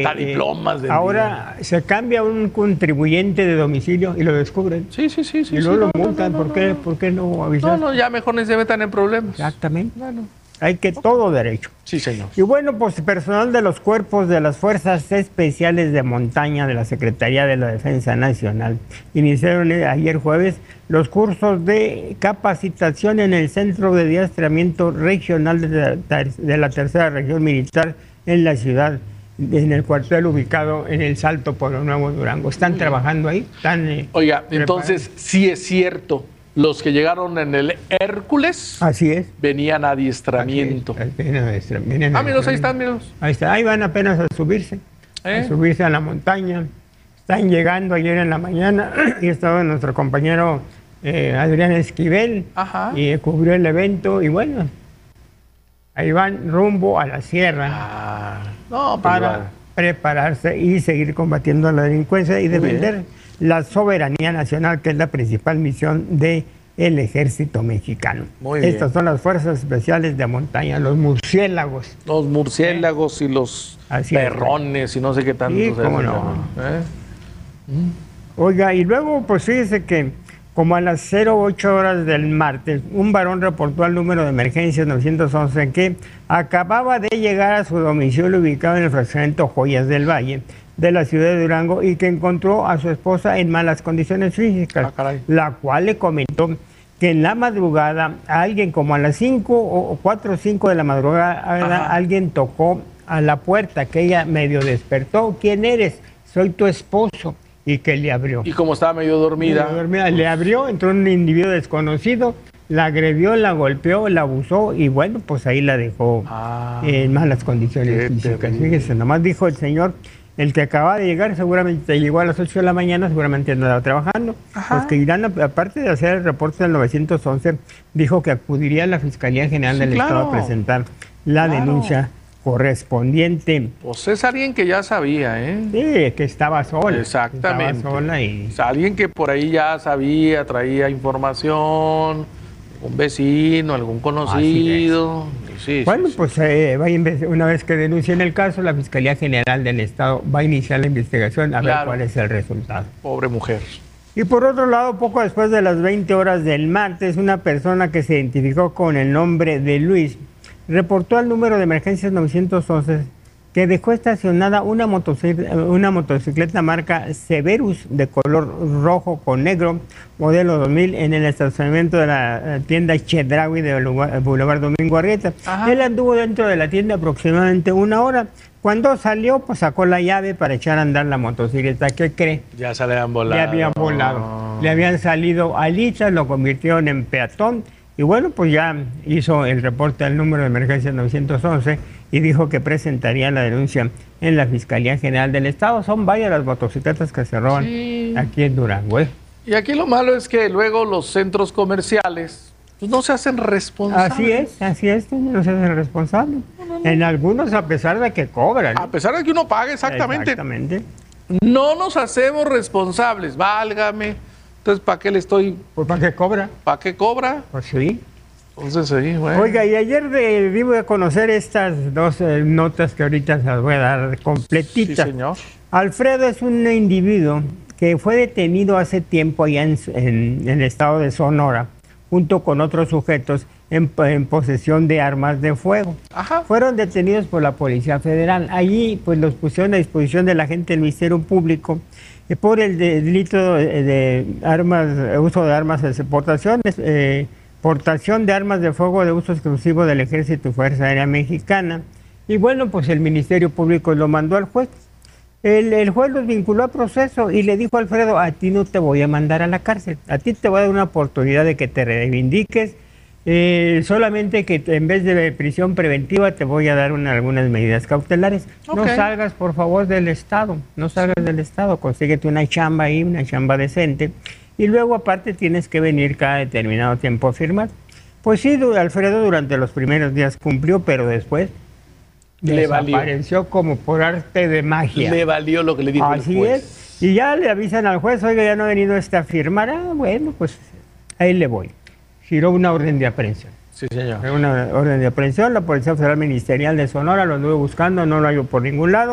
hasta diplomas. Ahora se cambia un contribuyente de domicilio y lo descubren. Sí. Y luego lo multan. ¿Por qué no avisar? No, ya mejor ni se metan en problemas. Exactamente. Bueno. Hay que todo derecho. Sí, señor. Y bueno, pues personal de los cuerpos de las Fuerzas Especiales de Montaña de la Secretaría de la Defensa Nacional iniciaron ayer jueves los cursos de capacitación en el Centro de Adiestramiento Regional de la Tercera Región Militar en la ciudad, en el cuartel ubicado en el Salto Pueblo Nuevo, Durango. Están trabajando ahí. Oiga, entonces sí es cierto. Los que llegaron en el Hércules. Así es. Venían a adiestramiento. Mírenlos, ahí están, mírenlos. Ahí está, ahí van apenas a subirse. A subirse a la montaña. Están llegando ayer en la mañana y estaba nuestro compañero Adrián Esquivel. Ajá. Y cubrió el evento y bueno, ahí van rumbo a la sierra para prepararse y seguir combatiendo la delincuencia y defender la soberanía nacional, que es la principal misión del ejército mexicano. Estas son las Fuerzas Especiales de Montaña, los murciélagos. Los murciélagos y los perrones y no sé qué tanto. Sí, cómo no. Oiga, y luego pues fíjese que como a las 08 horas del martes, un varón reportó al número de emergencias 911 que acababa de llegar a su domicilio ubicado en el fraccionamiento Joyas del Valle de la ciudad de Durango y que encontró a su esposa en malas condiciones físicas, la cual le comentó que en la madrugada alguien como a las 5 o 4 o 5 de la madrugada alguien tocó a la puerta, que ella medio despertó. ¿Quién eres? Soy tu esposo. Y que le abrió. Y como estaba medio dormida. Le abrió, entró un individuo desconocido, la agredió, la golpeó, la abusó y bueno, pues ahí la dejó en malas condiciones físicas. Fíjese, nomás dijo el señor, el que acaba de llegar seguramente llegó a las 8 de la mañana, seguramente andaba trabajando. Los que irán, aparte de hacer el reporte del 911, dijo que acudiría a la Fiscalía General del Estado a presentar la denuncia correspondiente. Pues es alguien que ya sabía, Sí, que estaba sola. Exactamente. Estaba sola y... Es alguien que por ahí ya sabía, traía información, un vecino, algún conocido. Pues una vez que denuncien el caso, la Fiscalía General del Estado va a iniciar la investigación a ver cuál es el resultado. Pobre mujer. Y por otro lado, poco después de las 20 horas del martes, una persona que se identificó con el nombre de Luis reportó al número de emergencias 911 que dejó estacionada una motocicleta marca Severus de color rojo con negro, modelo 2000, en el estacionamiento de la tienda Chedraui de Boulevard Domingo Arrieta. Él anduvo dentro de la tienda aproximadamente 1 hora. Cuando salió, pues sacó la llave para echar a andar la motocicleta. ¿Qué cree? Ya se le habían volado. Le habían volado. Le habían salido alitas, lo convirtieron en peatón. Y bueno, pues ya hizo el reporte al número de emergencia 911 y dijo que presentaría la denuncia en la Fiscalía General del Estado. Son varias las motocicletas que se roban aquí en Durango. Y aquí lo malo es que luego los centros comerciales pues, no se hacen responsables. Así es, no se hacen responsables. En algunos, a pesar de que cobran. A pesar de que uno pague, exactamente. No nos hacemos responsables, válgame. Entonces, ¿para qué le estoy...? Pues, ¿para qué cobra? ¿Para qué cobra? Pues sí. Entonces, sí, bueno. Oiga, y ayer dimos a conocer estas dos notas que ahorita se las voy a dar completitas. Sí, señor. Alfredo es un individuo que fue detenido hace tiempo allá en el estado de Sonora, junto con otros sujetos en posesión de armas de fuego. Fueron detenidos por la Policía Federal. Allí, pues, los pusieron a disposición de la gente del Ministerio Público por el delito de armas, uso de armas de portación de armas de fuego de uso exclusivo del Ejército y Fuerza Aérea Mexicana. Y bueno, pues el Ministerio Público lo mandó al juez. El juez los vinculó a proceso y le dijo a Alfredo, a ti no te voy a mandar a la cárcel, a ti te voy a dar una oportunidad de que te reivindiques, solamente que en vez de prisión preventiva te voy a dar algunas medidas cautelares. No salgas, por favor, del Estado, consíguete una chamba ahí, una chamba decente, y luego aparte tienes que venir cada determinado tiempo a firmar. Pues sí, Alfredo durante los primeros días cumplió, pero después desapareció como por arte de magia. Le valió lo que le dijo el juez. Así es, y ya le avisan al juez, oiga, ya no ha venido a firmar, bueno, pues ahí le voy. Giró una orden de aprehensión. Sí, señor. Una orden de aprehensión, la Policía Federal Ministerial de Sonora lo anduvo buscando, no lo halló por ningún lado,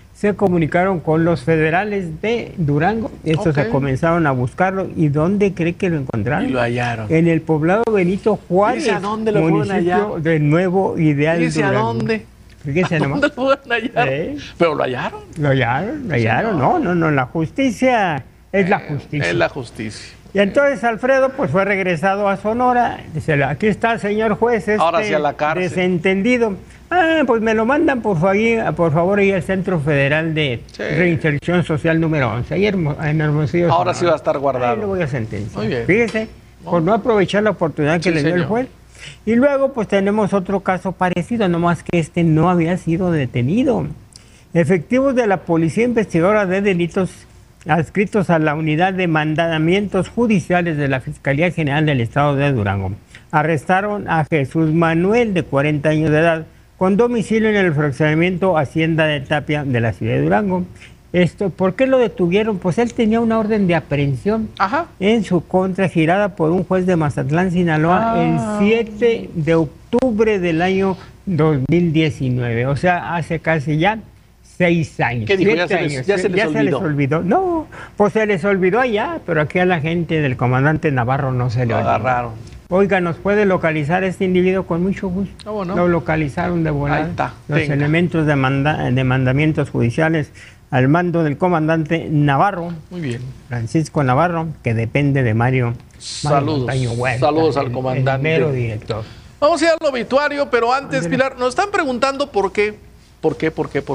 se comunicaron con los federales de Durango. Estos se comenzaron a buscarlo. ¿Y dónde cree que lo encontraron? Y lo hallaron. En el poblado Benito Juárez, ¿a dónde lo fueron hallar? de Nuevo Ideal Fíjese Durango. a dónde. Fíjese nomás. ¿Dónde lo fueron hallar? Pero lo hallaron. Lo hallaron. No, la justicia es la justicia. Es la justicia. Y entonces Alfredo pues fue regresado a Sonora. Dice, aquí está el señor juez, ahora sí a la cárcel. Desentendido. Pues me lo mandan por favor ahí al Centro Federal de Reinserción Social número 11, ahí en Hermosillo. Ahora sí va a estar guardado. Ahí lo voy a sentenciar. Muy bien. Fíjese, por no aprovechar la oportunidad que le dio el juez. Y luego pues tenemos otro caso parecido, nomás que este no había sido detenido. Efectivos de la Policía Investigadora de Delitos adscritos a la Unidad de Mandamientos Judiciales de la Fiscalía General del Estado de Durango arrestaron a Jesús Manuel, de 40 años de edad, con domicilio en el fraccionamiento Hacienda de Tapia de la ciudad de Durango. ¿Por qué lo detuvieron? Pues él tenía una orden de aprehensión en su contra girada por un juez de Mazatlán, Sinaloa, el 7 de octubre del año 2019, o sea, hace casi ya 6 años. ¿Qué dijo? Ya se les olvidó. No, pues se les olvidó allá, pero aquí a la gente del comandante Navarro no se le olvidó. Agarraron. Oiga, ¿nos puede localizar este individuo? Con mucho gusto. ¿Cómo no? Lo localizaron de volada. Ahí está. Los elementos de mandamientos judiciales al mando del comandante Navarro. Muy bien. Francisco Navarro, que depende de Mario. Saludos. Saludos al comandante. El mero director. Vamos a ir al obituario, pero antes, Pilar, nos están preguntando por qué. ¿Por qué?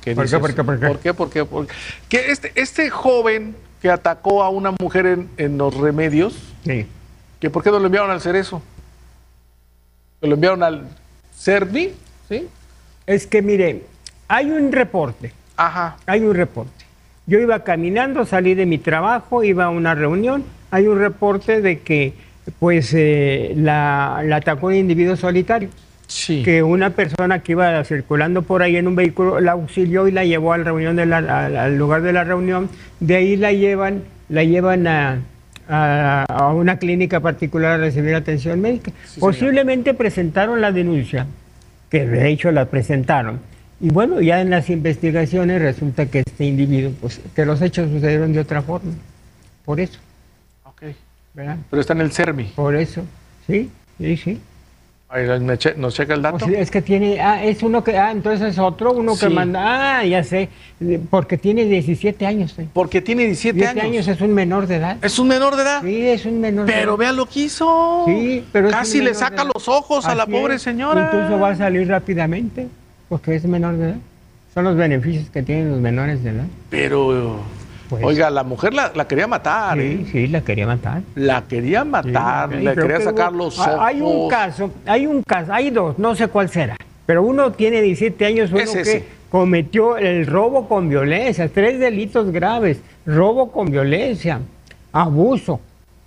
Que este joven que atacó a una mujer en Los Remedios, sí, que ¿por qué no lo enviaron al Cerezo? ¿Lo enviaron al CERNI? ¿Sí? Es que mire, hay un reporte. Hay un reporte. Yo iba caminando, salí de mi trabajo, iba a una reunión. Hay un reporte de que pues la atacó un individuo solitario. Sí. Que una persona que iba circulando por ahí en un vehículo la auxilió y la llevó a la reunión al lugar de la reunión. De ahí la llevan a una clínica particular a recibir atención médica. Sí, posiblemente presentaron la denuncia, que de hecho la presentaron. Y bueno, ya en las investigaciones resulta que este individuo, pues que los hechos sucedieron de otra forma. Por eso. Ok. ¿Verdad? Pero está en el CERMI. Por eso. Sí. Ahí nos checa el dato. Pues es que tiene, es uno que, entonces es otro, que manda, ya sé, porque tiene 17 años. Porque tiene 17 años. Es un menor de edad. ¿Es un menor de edad? Sí, es un menor de edad. Pero vea lo que hizo. Sí, pero casi le saca los ojos a la pobre señora. Incluso va a salir rápidamente, porque es menor de edad. Son los beneficios que tienen los menores de edad. Pero... Pues, oiga, la mujer la quería matar. Sí, la quería matar. La quería matar, le quería sacar los ojos. Hay un caso, hay dos, no sé cuál será. Pero uno tiene 17 años, uno que cometió el robo con violencia, 3 delitos graves, robo con violencia, abuso.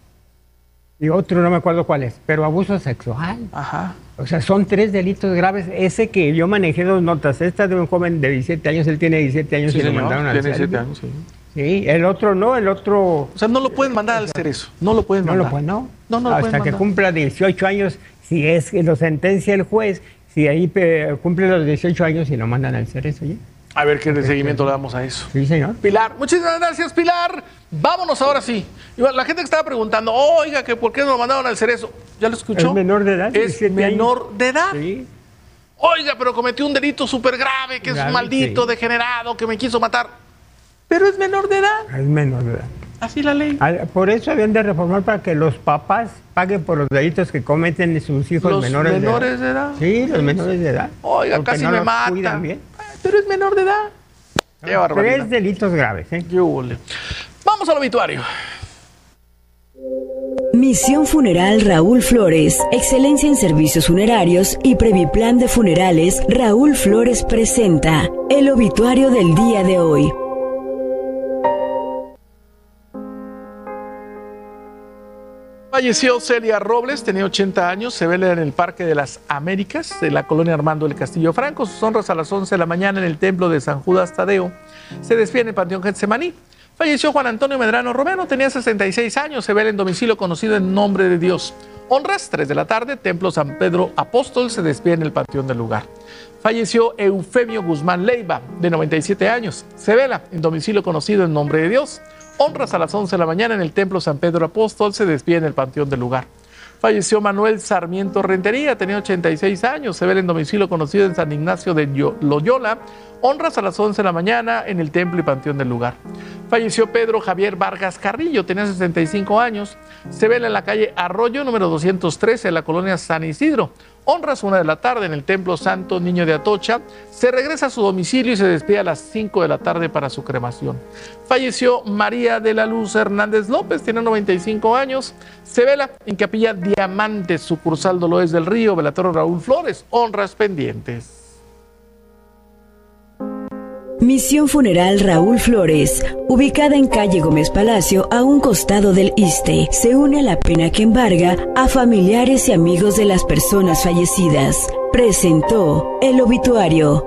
Y otro no me acuerdo cuál es, pero abuso sexual. O sea, son 3 delitos graves. Ese que yo manejé 2 notas, esta de un joven de 17 años, él tiene 17 años y lo mandaron al CERMI. Tiene 17 años, sí. Sí, el otro no, el otro... O sea, no lo pueden mandar al Cerezo, no lo pueden mandar. No. Hasta que cumpla 18 años, si es que lo sentencia el juez, si ahí cumple los 18 años y lo mandan al Cerezo. ¿Ya? A ver qué seguimiento le damos a eso. Sí, señor. Pilar, muchísimas gracias, Pilar. Vámonos ahora sí. La gente que estaba preguntando, oiga, que ¿por qué no lo mandaron al Cerezo? ¿Ya lo escuchó? Es menor de edad. Es menor de edad. Sí. Oiga, pero cometió un delito súper grave, que es un maldito, degenerado, que me quiso matar. Pero es menor de edad. Es menor de edad. Así la ley. Por eso habían de reformar para que los papás paguen por los delitos que cometen sus hijos menores de edad. ¿Los menores de edad? Sí, los menores de edad. Oiga, casi me matan. Pero es menor de edad. Qué barbaridad. 3 delitos graves. Vamos al obituario. Misión Funeral Raúl Flores, excelencia en servicios funerarios y Previplan de Funerales. Raúl Flores presenta el obituario del día de hoy. Falleció Celia Robles, tenía 80 años, se vela en el Parque de las Américas, de la colonia Armando del Castillo Franco. Sus honras a las 11 de la mañana en el templo de San Judas Tadeo. Se despide en el Panteón Getsemaní. Falleció Juan Antonio Medrano Romero, tenía 66 años, se vela en domicilio conocido en Nombre de Dios. Honras, 3 de la tarde, Templo San Pedro Apóstol se despide en el panteón del lugar. Falleció Eufemio Guzmán Leiva, de 97 años. Se vela en domicilio conocido en Nombre de Dios. Honras a las 11 de la mañana en el Templo San Pedro Apóstol se despide en el panteón del lugar. Falleció Manuel Sarmiento Rentería, tenía 86 años. Se vela en domicilio conocido en San Ignacio de Loyola. Honras a las 11 de la mañana en el templo y panteón del lugar. Falleció Pedro Javier Vargas Carrillo, tenía 65 años. Se vela en la calle Arroyo, número 213, en la colonia San Isidro. Honras 1 de la tarde en el Templo Santo Niño de Atocha. Se regresa a su domicilio y se despide a las 5 de la tarde para su cremación. Falleció María de la Luz Hernández López, tiene 95 años. Se vela en Capilla Diamantes, sucursal Dolores del Río, velatorio Raúl Flores. Honras pendientes. Misión Funeral Raúl Flores, ubicada en calle Gómez Palacio, a un costado del ISSSTE, se une a la pena que embarga a familiares y amigos de las personas fallecidas. Presentó el obituario.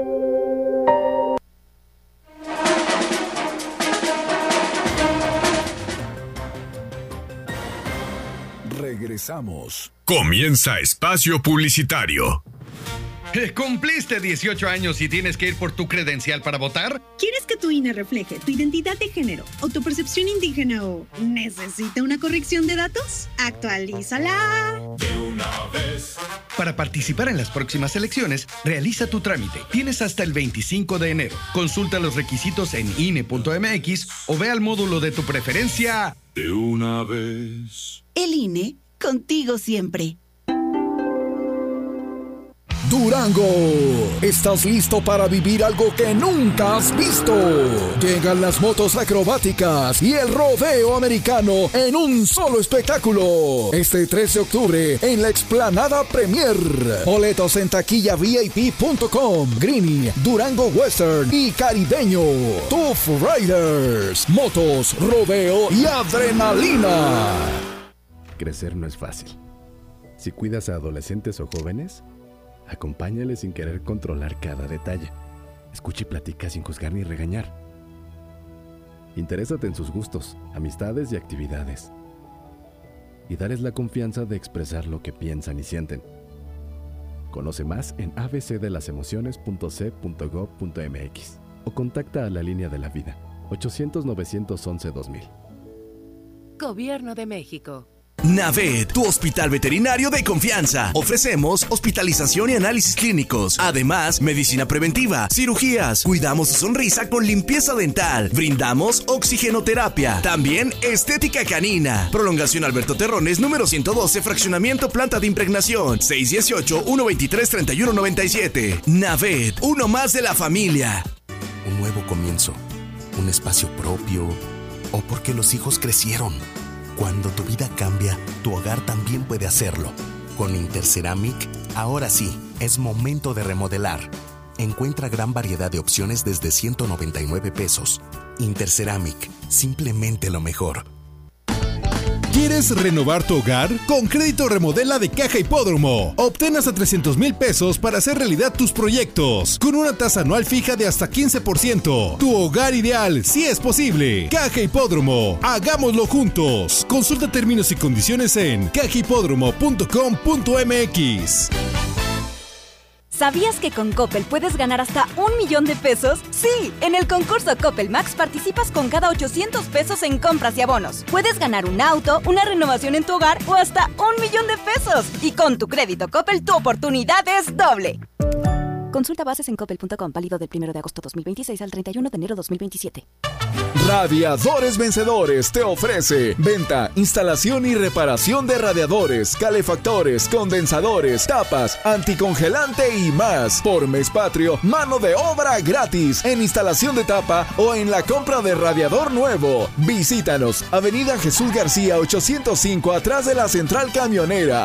Regresamos. Comienza Espacio Publicitario. ¿Cumpliste 18 años y tienes que ir por tu credencial para votar? ¿Quieres que tu INE refleje tu identidad de género o tu percepción indígena o necesita una corrección de datos? ¡Actualízala! De una vez. Para participar en las próximas elecciones, realiza tu trámite. Tienes hasta el 25 de enero. Consulta los requisitos en INE.mx o ve al módulo de tu preferencia. De una vez. El INE, contigo siempre. Durango, ¿estás listo para vivir algo que nunca has visto? Llegan las motos acrobáticas y el rodeo americano en un solo espectáculo. Este 3 de octubre en la Explanada Premier. Boletos en taquillavip.com. Greeny, Durango Western y Caribeño. Tough Riders, motos, rodeo y adrenalina. Crecer no es fácil. Si cuidas a adolescentes o jóvenes, acompáñales sin querer controlar cada detalle. Escucha y platica sin juzgar ni regañar. Interésate en sus gustos, amistades y actividades. Y dales la confianza de expresar lo que piensan y sienten. Conoce más en abcdelasemociones.c.gov.mx o contacta a la Línea de la Vida, 800-911-2000. Gobierno de México. Navet, tu hospital veterinario de confianza. Ofrecemos hospitalización y análisis clínicos. Además, medicina preventiva, cirugías. Cuidamos su sonrisa con limpieza dental. Brindamos oxigenoterapia. También estética canina. Prolongación Alberto Terrones, número 112, fraccionamiento Planta de Impregnación. 618-123-3197. Navet, uno más de la familia. Un nuevo comienzo. Un espacio propio. O porque los hijos crecieron. Cuando tu vida cambia, tu hogar también puede hacerlo. Con Interceramic, ahora sí, es momento de remodelar. Encuentra gran variedad de opciones desde 199 pesos. Interceramic, simplemente lo mejor. ¿Quieres renovar tu hogar? Con Crédito Remodela de Caja Hipódromo. Obtén hasta 300,000 pesos para hacer realidad tus proyectos. Con una tasa anual fija de hasta 15%. Tu hogar ideal, sí es posible. Caja Hipódromo. Hagámoslo juntos. Consulta términos y condiciones en cajahipódromo.com.mx. ¿Sabías que con Coppel puedes ganar hasta 1,000,000 de pesos? Sí, en el concurso Coppel Max participas con cada 800 pesos en compras y abonos. Puedes ganar un auto, una renovación en tu hogar o hasta 1,000,000 de pesos. Y con tu crédito Coppel, tu oportunidad es doble. Consulta bases en coppel.com, válido del 1 de agosto 2026 al 31 de enero 2027. Radiadores Vencedores te ofrece venta, instalación y reparación de radiadores, calefactores, condensadores, tapas, anticongelante y más. Por mes patrio, mano de obra gratis en instalación de tapa o en la compra de radiador nuevo. Visítanos, Avenida Jesús García 805, atrás de la Central Camionera,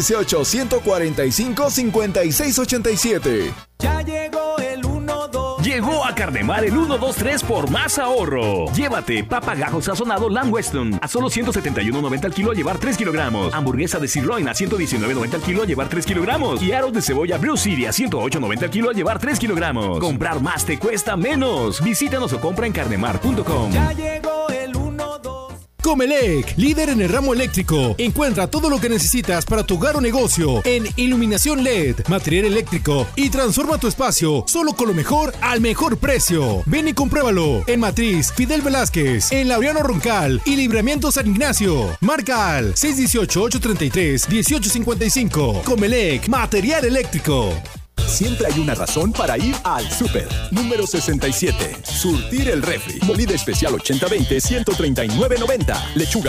618-145-5687. Ya llegó el 1-2. Llegó a Carnemar el 1-2-3 por más ahorro. Llévate papa gajo sazonado Lamb Weston a solo 171.90 al kilo a llevar 3 kilogramos. Hamburguesa de sirloin a 119.90 al kilo a llevar 3 kilogramos. Y aros de cebolla Blue City a 108.90 al kilo a llevar 3 kilogramos. Comprar más te cuesta menos. Visítanos o compra en carnemar.com. Ya llegó el 1-2. Comelec, líder en el ramo eléctrico. Encuentra todo lo que necesitas para tu hogar o negocio en iluminación LED, material eléctrico y transforma tu espacio solo con lo mejor al mejor precio. Ven y compruébalo en Matriz Fidel Velázquez, en Laureano Roncal y Libramiento San Ignacio. Marca al 618-833-1855. Comelec, material eléctrico. Siempre hay una razón para ir al súper. Número 67. Surtir el refri. Molida especial 80-20, 139.90. Lechuga